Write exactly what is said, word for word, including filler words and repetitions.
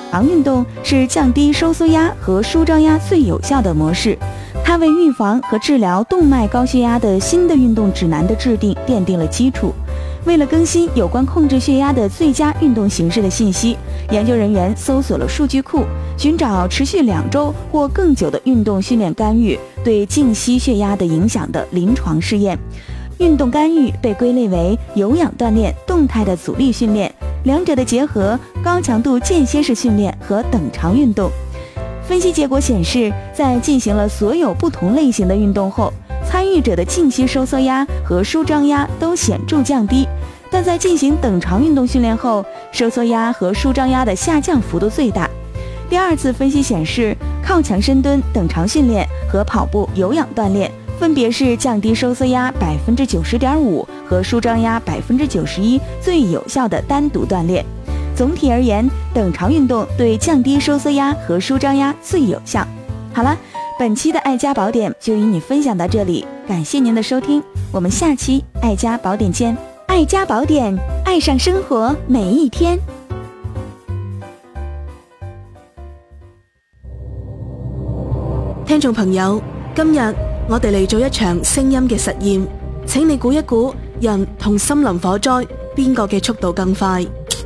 长运动是降低收缩压和舒张压最有效的模式，它为预防和治疗动脉高血压的新的运动指南的制定奠定了基础。为了更新有关控制血压的最佳运动形式的信息，研究人员搜索了数据库，寻找持续两周或更久的运动训练干预对静息血压的影响的临床试验。运动干预被归类为有氧锻炼、动态的阻力训练，两者的结合，高强度间歇式训练和等长运动。分析结果显示，在进行了所有不同类型的运动后，参与者的静息收缩压和舒张压都显著降低，但在进行等长运动训练后，收缩压和舒张压的下降幅度最大。第二次分析显示，靠墙深蹲等长训练和跑步有氧锻炼分别是降低收缩压百分之九十点五和舒张压百分之九十一最有效的单独锻炼。总体而言，等长运动对降低收缩压和舒张压最有效。好了，本期的爱家宝典就与你分享到这里，感谢您的收听，我们下期爱家宝典见。爱家宝典，爱上生活每一天。 聽眾朋友，今日我哋嚟做一場聲音嘅實驗，請你估一估，人同森林火災邊個嘅速度更快？